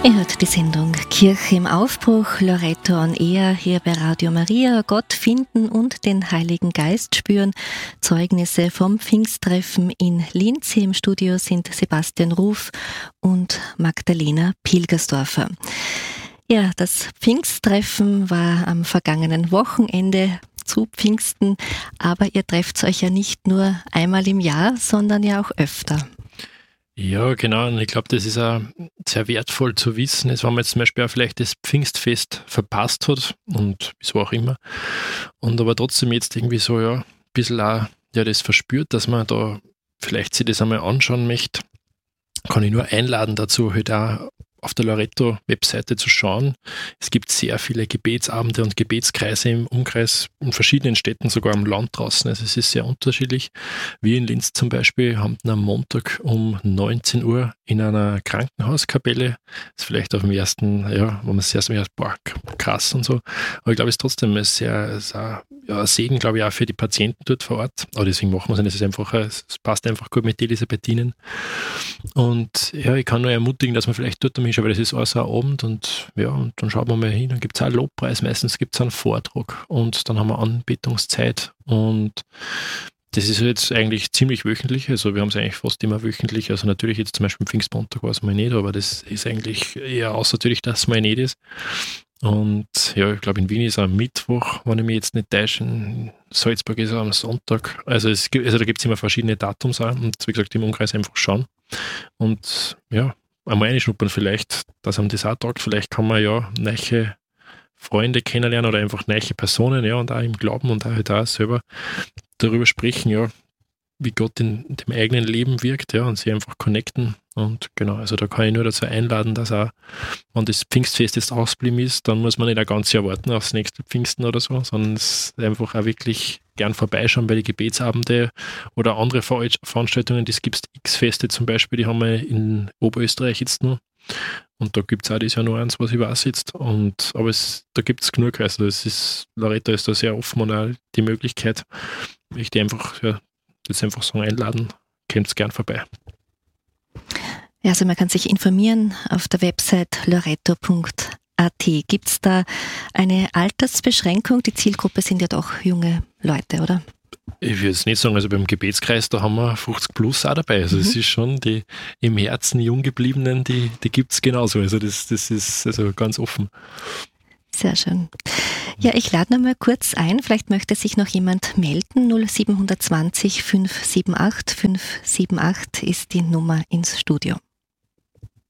Ihr hört die Sendung Kirche im Aufbruch, Loreto on Air, hier bei Radio Maria. Gott finden und den Heiligen Geist spüren. Zeugnisse vom Pfingsttreffen in Linz. Hier im Studio sind Sebastian Ruf und Magdalena Pilgersdorfer. Ja, das Pfingsttreffen war am vergangenen Wochenende zu Pfingsten, aber ihr trefft euch ja nicht nur einmal im Jahr, sondern ja auch öfter. Ja, genau. Und ich glaube, das ist auch sehr wertvoll zu wissen. Wenn man jetzt zum Beispiel auch vielleicht das Pfingstfest verpasst hat und wieso auch immer. Und aber trotzdem jetzt irgendwie so, ja, ein bisschen auch das verspürt, dass man da vielleicht sich das einmal anschauen möchte, kann ich nur einladen dazu, halt auch auf der Loreto-Webseite zu schauen. Es gibt sehr viele Gebetsabende und Gebetskreise im Umkreis, in verschiedenen Städten, sogar am Land draußen. Also es ist sehr unterschiedlich. Wir in Linz zum Beispiel haben am Montag um 19 Uhr in einer Krankenhauskapelle, das ist vielleicht auf dem ersten, ja, wo man es erst mal boah, krass und so, aber ich glaube, es ist trotzdem sehr ein Segen, glaube ich, auch für die Patienten dort vor Ort. Aber deswegen machen wir es passt einfach gut mit Elisabethinen. Und ja, ich kann nur ermutigen, dass man vielleicht dort hinschaut, weil das ist alles ein Abend und ja, und dann schaut man mal hin, dann gibt es auch einen Lobpreis, meistens gibt es einen Vortrag und dann haben wir Anbetungszeit und das ist jetzt eigentlich ziemlich wöchentlich, also wir haben es eigentlich fast immer wöchentlich, also natürlich jetzt zum Beispiel am Pfingstmontag war es mal nicht, aber das ist eigentlich eher außertürlich, dass es mal nicht ist. Und ja, ich glaube in Wien ist am Mittwoch, wenn ich mich jetzt nicht täusche, in Salzburg ist es am Sonntag. Also da gibt es immer verschiedene Datums auch und wie gesagt im Umkreis einfach schauen. Und ja, einmal reinschnuppern vielleicht, dass einem das auch taugt. Vielleicht kann man ja neue Freunde kennenlernen oder einfach neue Personen, ja, und auch im Glauben und auch halt auch selber darüber sprechen, ja, wie Gott in dem eigenen Leben wirkt, ja, und sie einfach connecten. Und genau, also da kann ich nur dazu einladen, dass auch, wenn das Pfingstfest jetzt ausgeblieben ist, dann muss man nicht ein ganzes Jahr warten aufs nächste Pfingsten oder so, sondern es einfach auch wirklich gern vorbeischauen bei den Gebetsabende oder andere Veranstaltungen. Das gibt es X-Feste zum Beispiel, die haben wir in Oberösterreich jetzt noch. Und da gibt es auch das Jahr noch eins, was ich weiß jetzt. Aber da gibt es genug. Also Loreto ist da sehr offen und auch die Möglichkeit, ich die einfach, ja, jetzt einfach so einladen, kommt gern vorbei. Ja, also man kann sich informieren auf der Website loreto.at. Gibt es da eine Altersbeschränkung? Die Zielgruppe sind ja doch junge Leute, oder? Ich würde es nicht sagen, also beim Gebetskreis, da haben wir 50 plus auch dabei. Also es ist schon die im Herzen jung gebliebenen, die gibt es genauso. Also das ist also ganz offen. Sehr schön. Ja, ich lade noch mal kurz ein, vielleicht möchte sich noch jemand melden. 0720 578 578 ist die Nummer ins Studio.